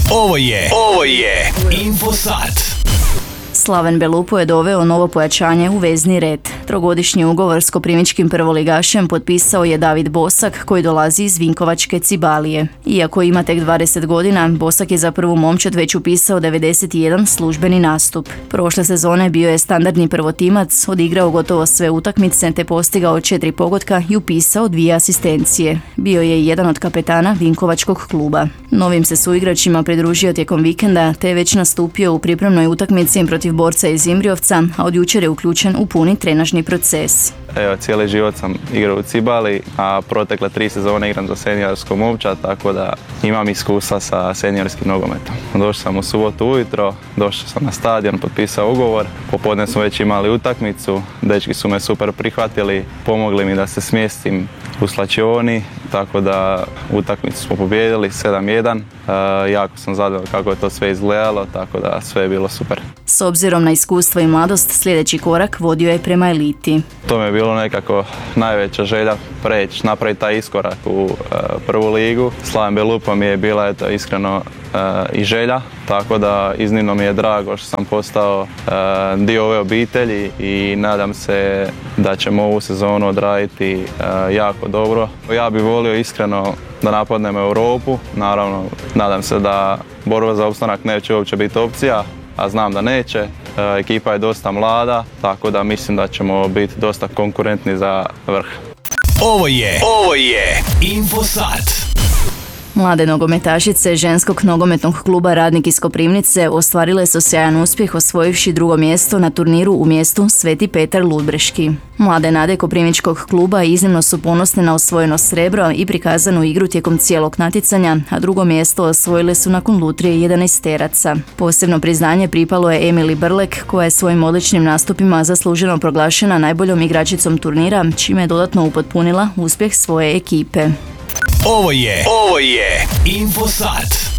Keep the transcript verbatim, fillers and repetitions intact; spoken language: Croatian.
Ovo je, ovo je Infosat. Slaven Belupo je doveo novo pojačanje u vezni red. Trogodišnji ugovor s koprivničkim prvoligašem potpisao je David Bosak, koji dolazi iz Vinkovačke Cibalije. Iako ima tek dvadeset godina, Bosak je za prvu momčad već upisao devedeset jedan službeni nastup. Prošle sezone bio je standardni prvotimac, odigrao gotovo sve utakmice te postigao četiri pogotka i upisao dvije asistencije. Bio je jedan od kapetana Vinkovačkog kluba. Novim se suigračima pridružio tijekom vikenda te je već nastupio u pripremnoj utakmici protiv borca iz Imriovca, a od jučer je uključen u puni trenažni proces. Evo, cijeli život sam igrao u Cibali, a protekle tri sezone igram za seniorsku momčad, tako da imam iskustva sa seniorskim nogometom. Došao sam u subotu ujutro, došao sam na stadion, potpisao ugovor, popodne smo već imali utakmicu, dečki su me super prihvatili, pomogli mi da se smjestim u slačioni, tako da utakmicu smo pobijedili sedam jedan. E, jako sam zadovoljan kako je to sve izgledalo, tako da sve je bilo super. S obzirom na iskustvo i mladost, sljedeći korak vodio je prema eliti. To mi je bilo nekako najveća želja preći, napraviti taj iskorak u e, prvu ligu. Slaven Belupo mi je bila eto, iskreno e, i želja, tako da iznimno mi je drago što sam postao e, dio ove obitelji i nadam se da ćemo ovu sezonu odraditi e, jako dobro. Ja bih volio iskreno da napadnemo Europu, naravno nadam se da borba za opstanak neće uopće biti opcija, a znam da neće. E, ekipa je dosta mlada, tako da mislim da ćemo biti dosta konkurentni za vrh. Ovo je, ovo je Infosat. Mlade nogometašice ženskog nogometnog kluba Radnik iz Koprivnice ostvarile su sjajan uspjeh osvojivši drugo mjesto na turniru u mjestu Sveti Petar Ludbreški. Mlade nade koprivničkog kluba iznimno su ponosne na osvojeno srebro i prikazanu igru tijekom cijelog natjecanja, a drugo mjesto osvojile su nakon lutrije jedanaesteraca. Posebno priznanje pripalo je Emili Brlek, koja je svojim odličnim nastupima zasluženo proglašena najboljom igračicom turnira, čime je dodatno upotpunila uspjeh svoje ekipe. Ovo je, ovo je Infosat.